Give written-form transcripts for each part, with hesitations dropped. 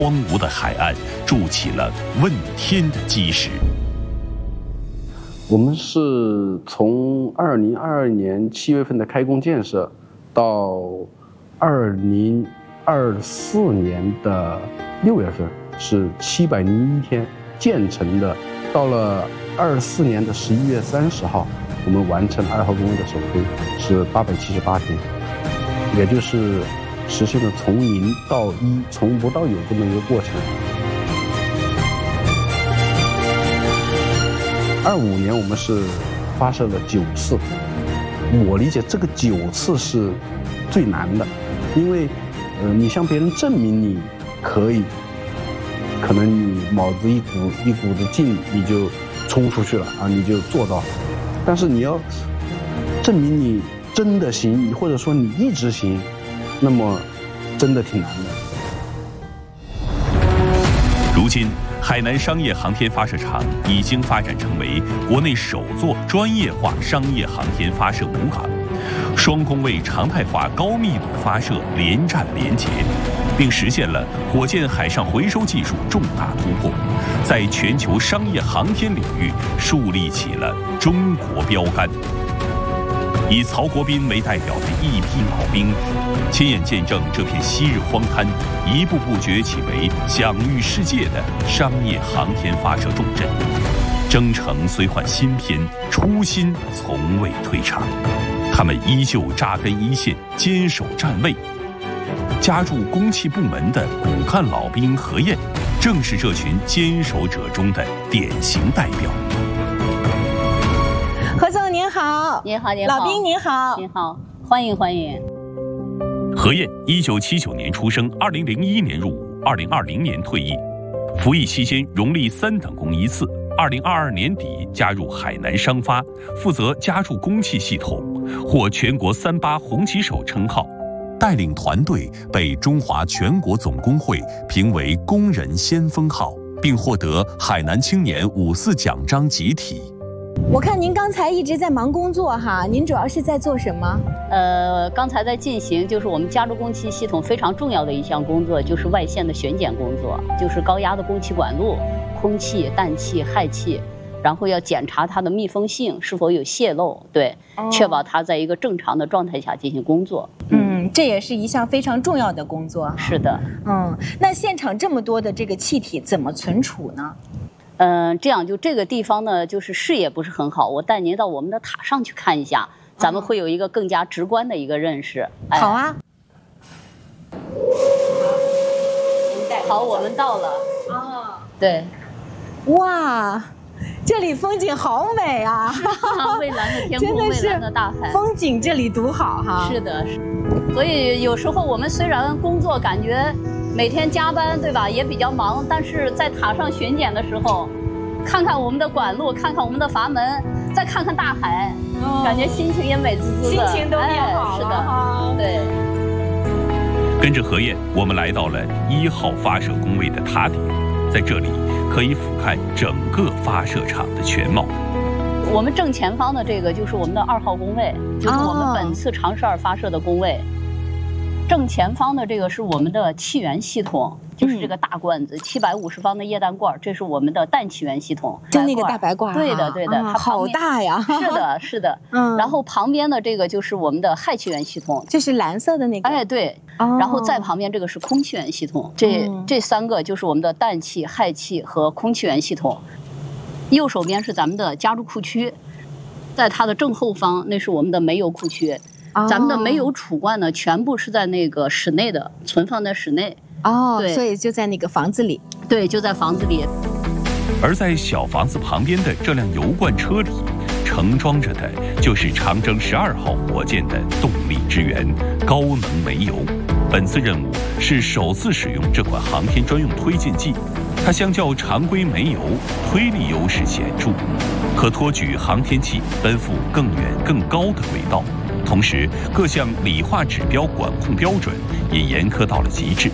荒芜的海岸筑起了问天的基石。 我们是从2022年7月份的开工建设，到2024年的6月份是701天建成的，到了24年的11月30号，我们完成2号工位的首推是878天，也就是实现了从0到1、从无到有这么一个过程。25年我们是发射了9次，我理解这个9次是最难的，因为你向别人证明你可以，可能你卯着一股子劲你就冲出去了啊，你就做到了，但是你要证明你真的行，或者说你一直行，那么真的挺难的。 如今，海南商业航天发射场已经发展成为国内首座专业化商业航天发射母港，双工位常态化高密度发射连战连捷，并实现了火箭海上回收技术重大突破，在全球商业航天领域树立起了中国标杆。以曹国斌为代表的一批老兵，亲眼见证这片昔日荒滩一步步崛起为享誉世界的商业航天发射重镇。征程虽换新篇，初心从未退场，他们依旧扎根一线，坚守站位。加入工器部门的骨干老兵何燕，正是这群坚守者中的典型代表。 何总您好， 您好，您好， 老兵您好， 您好，欢迎欢迎。 何燕1979年出生，2001年入伍，2020年退役，服役期间荣立3等功1次。2022年底加入海南商发，负责加注工器系统，获全国38红旗手称号，带领团队被中华全国总工会评为工人先锋号，并获得海南青年54奖章集体。 我看您刚才一直在忙工作哈，您主要是在做什么？ 刚才在进行就是我们加注工器系统非常重要的一项工作，就是外线的旋检工作，就是高压的工气管路、空气、氮气、氦气，然后要检查它的密封性是否有泄漏，对，确保它在一个正常的状态下进行工作。 这也是一项非常重要的工作。 是的。 那现场这么多的这个气体怎么存储呢？ 这样就这个地方呢，就是视野不是很好，我带您到我们的塔上去看一下，咱们会有一个更加直观的一个认识。 好啊。 好，我们到了。对。 哇，这里风景好美啊！ 蔚蓝的天空，蔚蓝的大海， 风景这里独好哈。 是的，是。所以有时候我们虽然工作感觉每天加班，对吧？也比较忙，但是在塔上巡检的时候，看看我们的管路，看看我们的阀门，再看看大海，感觉心情也美滋滋的， 心情都变好了。 是的，对。 跟着何燕，我们来到了1号发射工位的塔顶，在这里可以俯瞰整个发射场的全貌。 我们正前方的这个就是我们的2号工位，就是我们本次尝试2发射的工位。正前方的这个是我们的气源系统，就是这个大罐子750方的液氮罐，这是我们的氮气源系统。 就那个大白罐。 对的，对的，它好大呀。 是的，是的。然后旁边的这个就是我们的氦气源系统， 就是蓝色的那个。 哎，对。然后再旁边这个是空气源系统，这3个就是我们的氮气、氦气和空气源系统。右手边是咱们的加注库区，在它的正后方那是我们的煤油库区。咱们的煤油储罐呢，全部是在那个室内的，存放在室内。 对，所以就在那个房子里。 对，就在房子里。 而在小房子旁边的这辆油罐车里，盛装着的就是长征12号火箭的动力之源——高能煤油。本次任务是首次使用这款航天专用推进剂，它相较常规煤油推力优势显著，可托举航天器奔赴更远更高的轨道。同时，各项理化指标管控标准也严苛到了极致。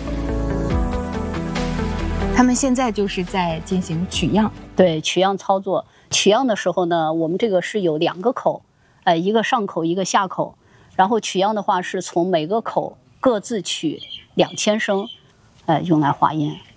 他们现在就是在进行取样， 对，取样操作。取样的时候呢，我们这个是有2个口，一个上口，一个下口。然后取样的话，是从每个口各自取2000升，用来化验。